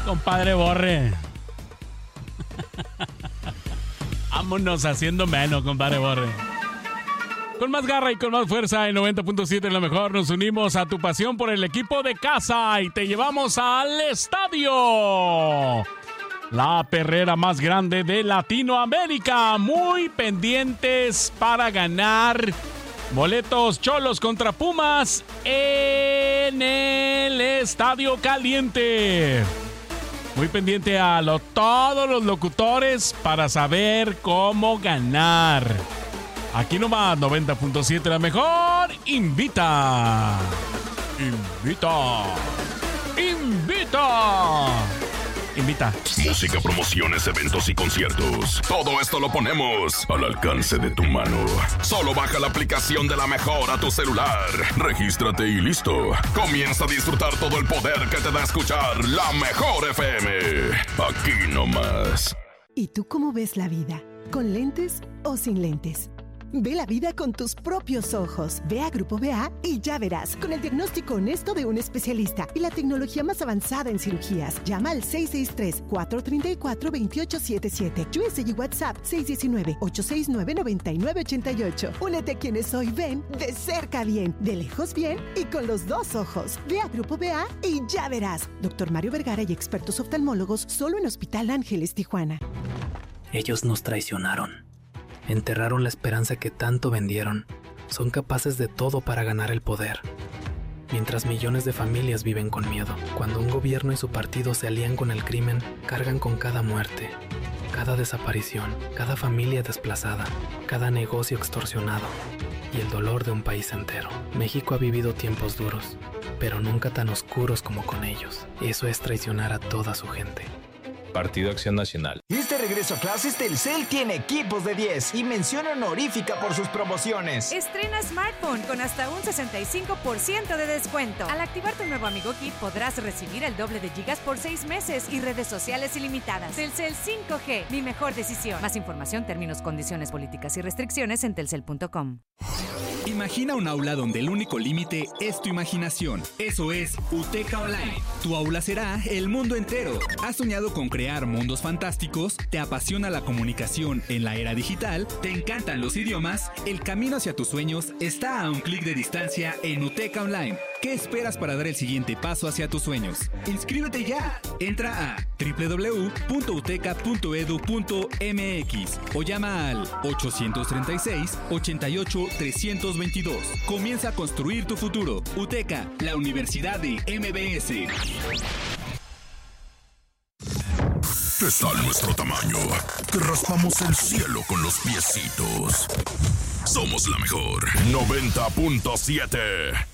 compadre Borre. Vámonos haciendo menos, compadre Borre. Con más garra y con más fuerza en 90.7 en lo mejor nos unimos a tu pasión por el equipo de casa y te llevamos al estadio. La perrera más grande de Latinoamérica. Muy pendientes para ganar boletos Cholos contra Pumas en el Estadio Caliente. Muy pendiente a todos los locutores para saber cómo ganar. Aquí nomás 90.7 la mejor. Invita. Música, promociones, eventos y conciertos. Todo esto lo ponemos al alcance de tu mano. Solo baja la aplicación de La Mejor a tu celular. Regístrate y listo. Comienza a disfrutar todo el poder que te da escuchar La Mejor FM. Aquí nomás. ¿Y tú cómo ves la vida? ¿Con lentes o sin lentes? Ve la vida con tus propios ojos. Ve a Grupo BA y ya verás, con el diagnóstico honesto de un especialista y la tecnología más avanzada en cirugías. Llama al 663-434-2877. USA y WhatsApp 619-869-9988. Únete a quienes hoy ven de cerca bien, de lejos bien y con los dos ojos. Ve a Grupo BA y ya verás. Dr. Mario Vergara y expertos oftalmólogos solo en Hospital Ángeles, Tijuana. Ellos nos traicionaron. Enterraron la esperanza que tanto vendieron. Son capaces de todo para ganar el poder. Mientras millones de familias viven con miedo. Cuando un gobierno y su partido se alían con el crimen, cargan con cada muerte, cada desaparición, cada familia desplazada, cada negocio extorsionado y el dolor de un país entero. México ha vivido tiempos duros, pero nunca tan oscuros como con ellos. Eso es traicionar a toda su gente. Partido Acción Nacional. Este regreso a clases, Telcel tiene equipos de 10 y mención honorífica por sus promociones. Estrena smartphone con hasta un 65% de descuento. Al activar tu nuevo Amigo Kit podrás recibir el doble de gigas por 6 meses y redes sociales ilimitadas. Telcel 5G, mi mejor decisión. Más información, términos, condiciones, políticas y restricciones en telcel.com. Imagina un aula donde el único límite es tu imaginación. Eso es UTECA Online. Tu aula será el mundo entero. ¿Has soñado con crear mundos fantásticos? ¿Te apasiona la comunicación en la era digital? ¿Te encantan los idiomas? El camino hacia tus sueños está a un clic de distancia en UTECA Online. ¿Qué esperas para dar el siguiente paso hacia tus sueños? ¡Inscríbete ya! Entra a www.uteca.edu.mx o llama al 836-88-322. Comienza a construir tu futuro. UTECA, la Universidad de MBS. ¿Qué tal nuestro tamaño? Que raspamos el cielo con los piecitos. Somos la mejor 90.7.